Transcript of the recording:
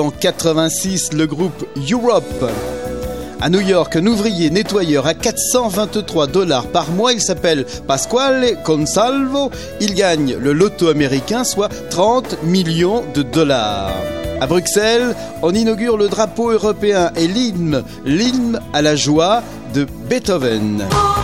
En 86, le groupe Europe. À New York, un ouvrier nettoyeur à $423 par mois. Il s'appelle Pasquale Consalvo. Il gagne le loto américain, soit 30 millions de dollars. À Bruxelles, on inaugure le drapeau européen et l'hymne à la joie de Beethoven.